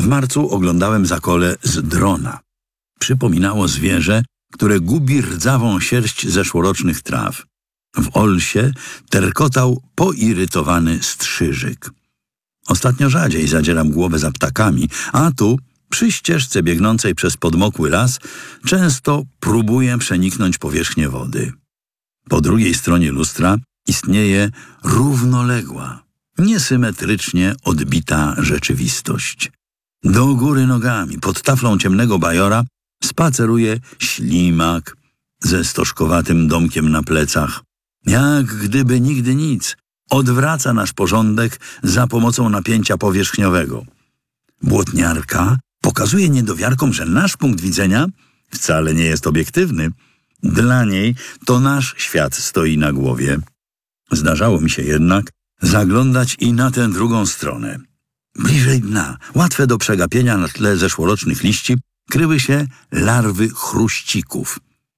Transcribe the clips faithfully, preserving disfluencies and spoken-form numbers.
W marcu oglądałem zakole z drona. Przypominało zwierzę, które gubi rdzawą sierść zeszłorocznych traw. W Olsie terkotał poirytowany strzyżyk. Ostatnio rzadziej zadzieram głowę za ptakami, a tu, przy ścieżce biegnącej przez podmokły las, często próbuję przeniknąć powierzchnię wody. Po drugiej stronie lustra istnieje równoległa, niesymetrycznie odbita rzeczywistość. Do góry nogami, pod taflą ciemnego bajora, spaceruje ślimak ze stożkowatym domkiem na plecach. Jak gdyby nigdy nic, odwraca nasz porządek za pomocą napięcia powierzchniowego. Błotniarka pokazuje niedowiarkom, że nasz punkt widzenia wcale nie jest obiektywny. Dla niej to nasz świat stoi na głowie. Zdarzało mi się jednak zaglądać i na tę drugą stronę. Bliżej dna, łatwe do przegapienia na tle zeszłorocznych liści, kryły się larwy chruścików.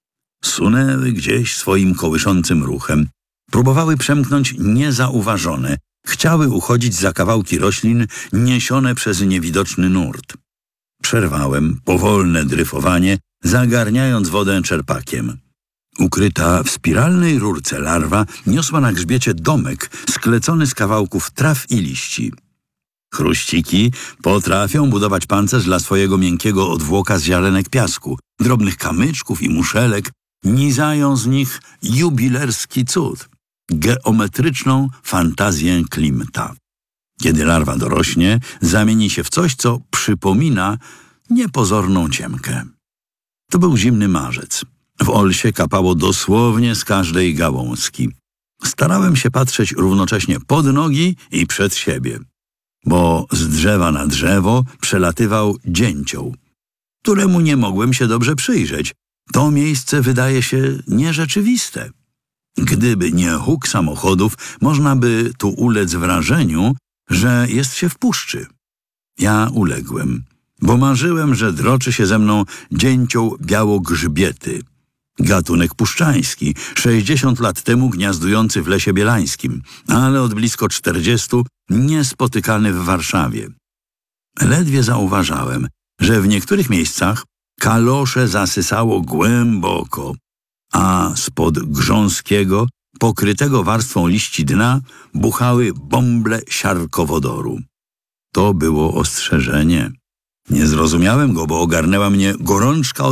Sunęły gdzieś swoim kołyszącym ruchem. Próbowały przemknąć niezauważone. Chciały uchodzić za kawałki roślin niesione przez niewidoczny nurt. Przerwałem powolne dryfowanie, zagarniając wodę czerpakiem. Ukryta w spiralnej rurce larwa niosła na grzbiecie domek sklecony z kawałków traw i liści. Chruściki potrafią budować pancerz dla swojego miękkiego odwłoka z ziarenek piasku, drobnych kamyczków i muszelek, nizają z nich jubilerski cud, geometryczną fantazję Klimta. Kiedy larwa dorośnie, zamieni się w coś, co przypomina niepozorną ciemkę. To był zimny marzec. W Olsie kapało dosłownie z każdej gałązki. Starałem się patrzeć równocześnie pod nogi i przed siebie, bo z drzewa na drzewo przelatywał dzięcioł, któremu nie mogłem się dobrze przyjrzeć. To miejsce wydaje się nierzeczywiste. Gdyby nie huk samochodów, można by tu ulec wrażeniu, że jest się w puszczy. Ja uległem, bo marzyłem, że droczy się ze mną dzięcioł białogrzbiety, gatunek puszczański, sześćdziesiąt lat temu gniazdujący w Lesie Bielańskim, ale od blisko czterdziestu niespotykany w Warszawie. Ledwie zauważałem, że w niektórych miejscach kalosze zasysało głęboko, a spod grząskiego, pokrytego warstwą liści dna buchały bąble siarkowodoru. To było ostrzeżenie. Nie zrozumiałem go, bo ogarnęła mnie gorączka